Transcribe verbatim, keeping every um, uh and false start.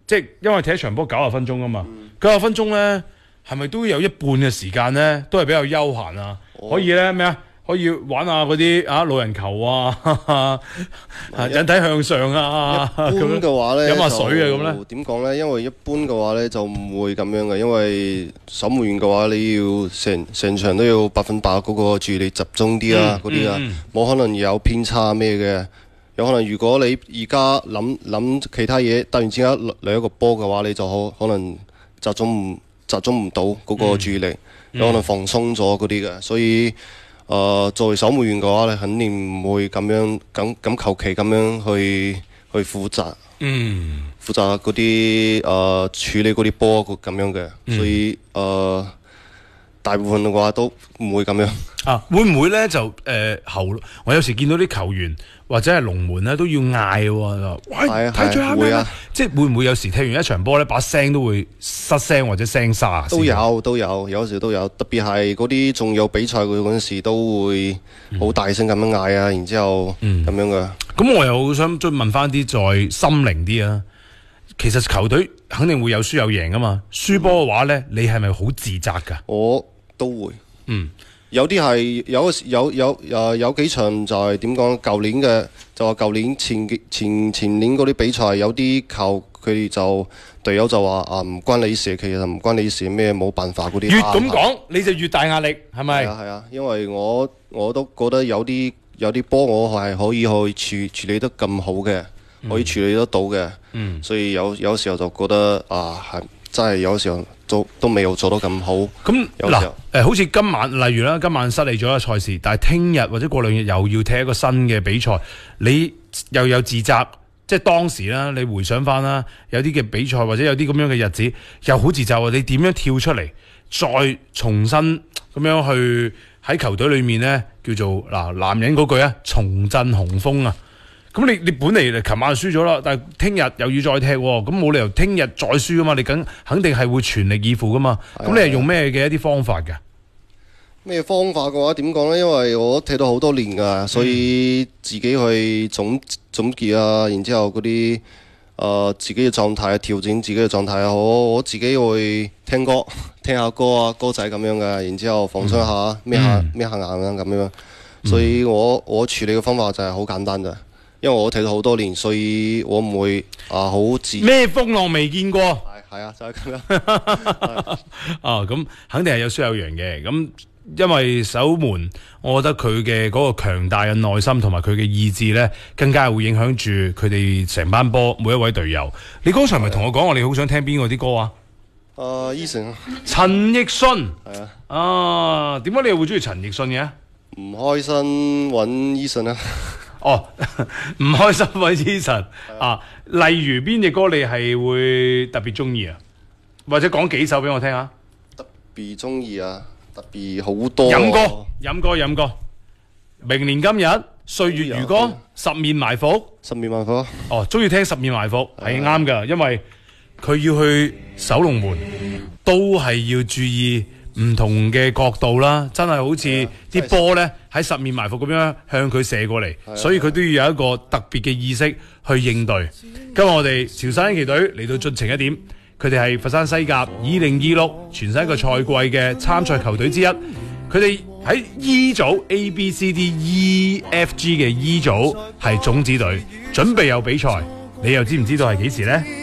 即係因為踢一場波九十分鐘啊嘛，九十分鐘咧係咪都有一半嘅時間咧都係比較休閒啊？ 哦、 可以咧咩啊？可以玩下嗰啲啊老人球啊，引體向上啊。 一般嘅話咧， 飲下水啊咁咧。 點講咧？因為一般嘅話咧就唔會咁樣嘅，因為守門員嘅話你要成成場都要百分百嗰個注意力集中啲啊，嗰啲啊，冇、嗯、可能有偏差咩嘅。有可能如果你而家諗諗其他嘢，突然之間嚟一個波嘅話，你就好可能集中唔集中唔到嗰個注意力，嗯、有可能放鬆咗嗰啲嘅，所以。誒、呃、作為守門員嘅話，你肯定唔會咁樣咁咁求其咁樣去去負責，嗯，負責嗰啲誒處理嗰啲波咁樣嘅，嗯、所以誒、呃、大部分嘅話都唔會咁樣。 啊，會唔會咧就誒、呃、後？我有時見到啲球員或者係龍門咧都要嗌喎，喂，睇最後咩啊？即係會唔會有時踢完一場波咧，把聲都會失聲或者聲沙？ 都有都有，有時都有，特別係嗰啲仲有比賽嗰陣時，都會好大聲咁樣嗌啊，然之後咁、嗯、樣嘅。 咁我又好想再問翻啲再心靈啲啊。其實球隊肯定會有輸有贏噶嘛，輸波嘅話咧，你係咪好自責㗎？ 我都會， 嗯。 有啲係有有有誒有幾場就係點講？舊年嘅就話舊年前前前年嗰啲比賽，有啲球佢哋就隊友就話啊唔關你事，其實唔關你事咩，冇辦法嗰啲。 越咁講你就越大壓力，係咪？ 係啊係啊，因為我我都覺得有啲有啲波我係可以去處處理得咁好嘅，嗯、可以處理得到嘅，嗯、所以有有時候就覺得啊係真係有時候。都都未有做到咁好。咁嗱，誒、呃，好似今晚，例如啦，今晚失利咗個賽事，但係聽日或者過兩日又要踢一個新嘅比賽，你又有自責，即係當時啦，你回想翻啦，有啲嘅比賽或者有啲咁樣嘅日子，又好自責，你點樣跳出嚟，再重新咁樣去喺球隊裏面咧，叫做嗱男人嗰句啊，重振雄風啊！咁你你本嚟琴晚輸咗啦，但係聽日又要再踢，咁冇理由聽日再輸噶嘛？你梗肯定係會全力以赴噶嘛？咁你係用咩嘅一啲方法㗎？ 咩方法嘅話點講呢？因為我踢到好多年㗎，所以自己去總總結啊，然之後嗰啲誒自己嘅狀態調整自己嘅狀態啊，我我自己會聽歌聽下歌啊歌仔咁樣㗎，然之後放鬆下咩下咩下眼啊咁樣。所以我我處理嘅方法就係好簡單咋。因為我踢咗好多年，所以我唔會啊好自咩風浪未見過。 係係啊，就係、是、咁樣。 啊，咁肯定係有輸有贏嘅。咁因為守門，我覺得佢嘅嗰個強大嘅內心同埋佢嘅意志咧，更加會影響住佢哋成班波每一位隊友。你剛才咪同我講，我哋好想聽邊個啲歌啊？ 誒，Eason。 陳奕迅。 係啊。 啊，點解你又會中意陳奕迅嘅？ 唔開心揾 Eason 啊。 哦，唔開心揾 Eason 啊！例如邊隻歌你係會特別中意啊？或者講幾首俾我聽下。 特別中意啊！特別好多。 飲歌，飲歌，飲歌。明年今日，歲月如歌，十面埋伏。 十面埋伏。 哦，中意聽十面埋伏係啱㗎，因為佢要去守龍門，都係要注意唔同嘅角度啦，真係好似啲波呢喺十面埋伏咁樣向佢射過嚟，所以佢都要有一個特別嘅意識去應對。今日我哋潮汕鷹旗隊嚟到進程一點，佢哋係佛山西甲二零二六全新一個賽季嘅參賽球隊之一。佢哋喺 E 組 A B C D E F G 嘅 E 組係種子隊，準備有比賽。你又知唔知道係幾時呢？